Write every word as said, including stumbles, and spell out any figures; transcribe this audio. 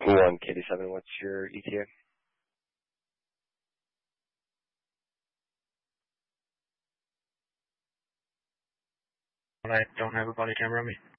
one K D seven, what's your E T A? I don't have a body camera on me.